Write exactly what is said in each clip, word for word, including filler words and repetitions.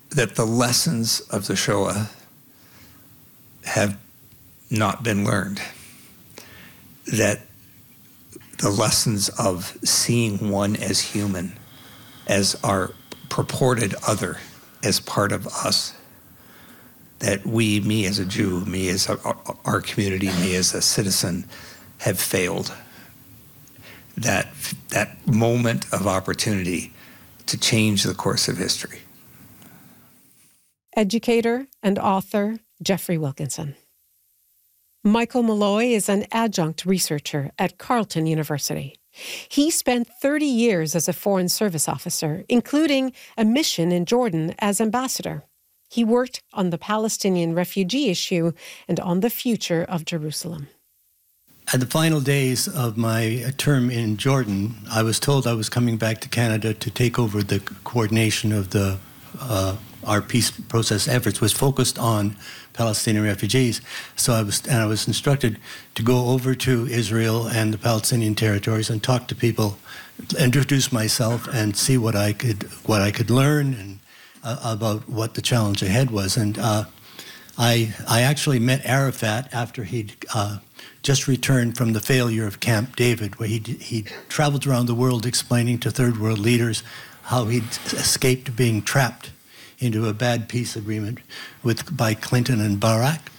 that the lessons of the Shoah have not been learned, that the lessons of seeing one as human, as our purported other, as part of us, that we, me as a Jew, me as a, our community, me as a citizen, have failed. That, that moment of opportunity to change the course of history. Educator and author Jeffrey Wilkinson. Michael Molloy is an adjunct researcher at Carleton University. He spent thirty years as a Foreign Service officer, including a mission in Jordan as ambassador. He worked on the Palestinian refugee issue and on the future of Jerusalem. At the final days of my term in Jordan, I was told I was coming back to Canada to take over the coordination of the uh, our peace process efforts, was focused on Palestinian refugees. So I was, and I was instructed to go over to Israel and the Palestinian territories and talk to people, introduce myself, and see what I could what I could learn and uh, about what the challenge ahead was. And uh, I I actually met Arafat after he'd uh, just returned from the failure of Camp David, where he he traveled around the world explaining to third world leaders how he'd escaped being trapped into a bad peace agreement with by Clinton and Barak.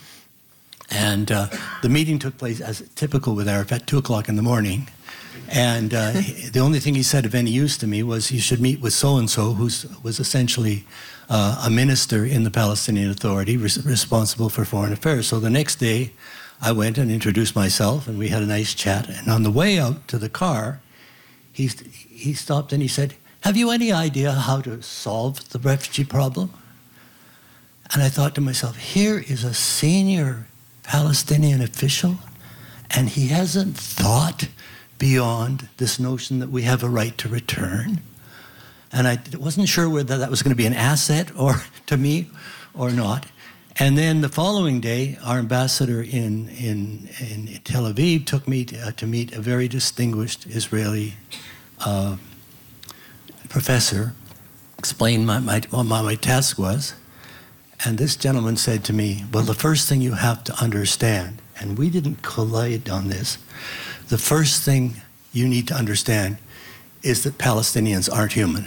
And uh, the meeting took place, as typical with Arafat, two o'clock in the morning. And uh, the only thing he said of any use to me was, you should meet with so-and-so, who was essentially uh, a minister in the Palestinian Authority, res- responsible for foreign affairs. So the next day, I went and introduced myself, and we had a nice chat. And on the way out to the car, he, he stopped and he said, "Have you any idea how to solve the refugee problem?" And I thought to myself, here is a senior Palestinian official, and he hasn't thought beyond this notion that we have a right to return. And I wasn't sure whether that was going to be an asset or to me or not. And then the following day, our ambassador in in, in Tel Aviv took me to, uh, to meet a very distinguished Israeli uh, professor, explained my, my, what my, my task was. And this gentleman said to me, well, the first thing you have to understand, and we didn't collide on this, the first thing you need to understand is that Palestinians aren't human.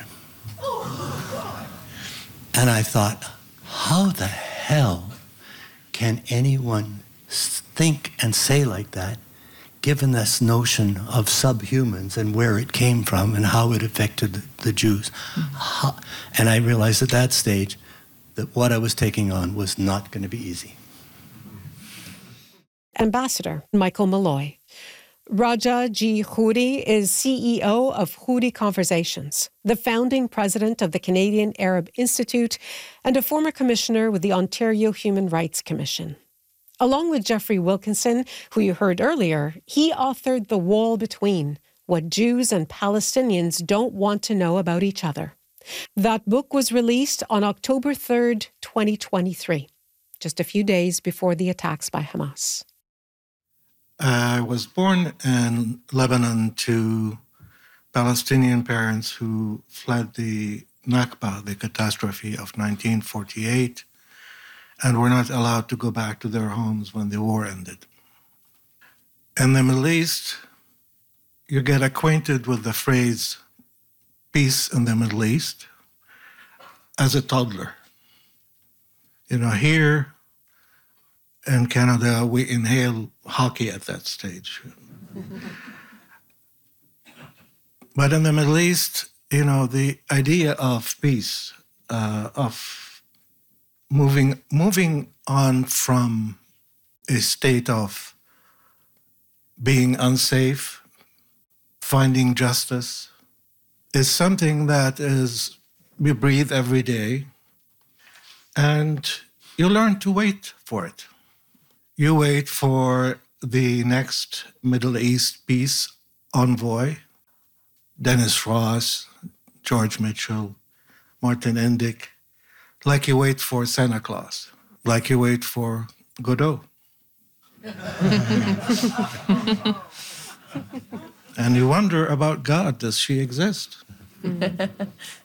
And I thought, how the hell can anyone think and say like that, given this notion of subhumans and where it came from and how it affected the Jews? Mm-hmm. How, and I realized at that stage that what I was taking on was not going to be easy. Ambassador Michael Molloy. Raja G. Khouri is C E O of Khouri Conversations, the founding president of the Canadian Arab Institute, and a former commissioner with the Ontario Human Rights Commission. Along with Jeffrey Wilkinson, who you heard earlier, he authored The Wall Between, What Jews and Palestinians Don't Want to Know About Each Other. That book was released on October third, twenty twenty-three, just a few days before the attacks by Hamas. I was born in Lebanon to Palestinian parents who fled the Nakba, the catastrophe of nineteen forty-eight, and were not allowed to go back to their homes when the war ended. In the Middle East, you get acquainted with the phrase peace in the Middle East as a toddler. You know, here in Canada, we inhale hockey at that stage. But in the Middle East, you know, the idea of peace, uh, of moving moving on from a state of being unsafe, finding justice, is something that is, we breathe every day, and you learn to wait for it. You wait for the next Middle East peace envoy, Dennis Ross, George Mitchell, Martin Indyk, like you wait for Santa Claus, like you wait for Godot. And you wonder about God, does she exist?